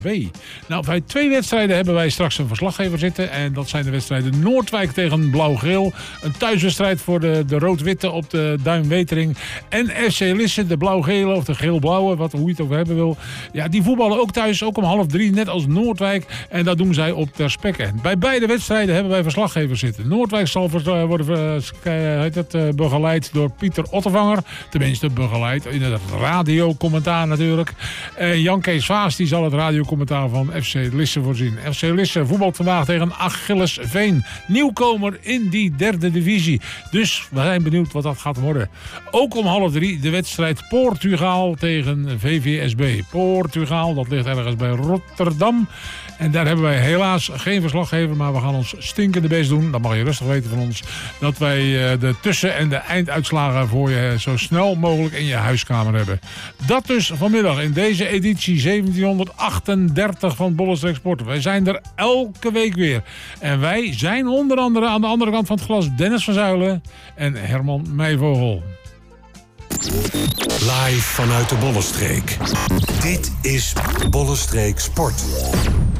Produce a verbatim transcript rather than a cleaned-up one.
B. Nou, bij twee wedstrijden hebben wij straks een verslaggever zitten. En dat zijn de wedstrijden Noordwijk tegen Blauw-Geel. Een thuiswedstrijd voor de, de rood-witte op de Duinwetering. En F C Lisse, de Blauw-Gele of de Geel-Blauwe, wat, hoe je het ook hebben wil. Ja, die voetballen ook thuis, ook om half drie, net als Noordwijk. En dat doen zij op Ter Spekke. Bij beide wedstrijden hebben wij verslaggevers zitten. Noordwijk zal uh, worden uh, heet het, uh, begeleid door Pieter Ottervanger. Tenminste, begeleid in het radiocommentaar natuurlijk. Uh, Jan Kees Vaas die zal het radiocommentaar van F C Lisse voorzien. F C Lisse voetbalt vandaag tegen Achillesveen. Nieuwkomer in die derde divisie. Dus we zijn benieuwd wat dat gaat worden. Ook om half drie de wedstrijd Portugal tegen V V S B. Portugal, dat ligt ergens bij Rotterdam. En daar hebben wij helaas geen verslaggever, maar we gaan ons stinkende best doen. Dat mag je rustig weten van ons. Dat wij de tussen- en de einduitslagen voor je zo snel mogelijk in je huiskamer hebben. Dat dus vanmiddag in deze editie zeventienhonderdachtendertig van Bollenstreek Sport. Wij zijn er elke week weer. En wij zijn onder andere aan de andere kant van het glas Dennis van Zuilen en Herman Meijvogel. Live vanuit de Bollenstreek. Dit is Bollenstreek Sport.